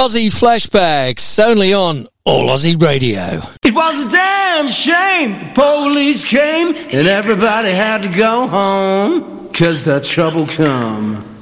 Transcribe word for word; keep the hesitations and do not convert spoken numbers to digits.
Aussie Flashbacks, only on All Aussie Radio. It was a damn shame the police came and everybody had to go home, 'cause the trouble come.